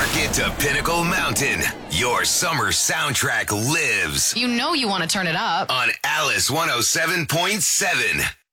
Market to Pinnacle Mountain. Your summer soundtrack lives You know you want to turn it up. on Alice 107.7.